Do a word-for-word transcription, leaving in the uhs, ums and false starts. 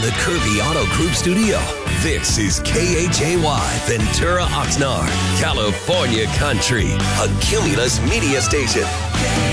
the Kirby Auto Group studio. This is K H A Y, Ventura, Oxnard, California Country, a Cumulus media station.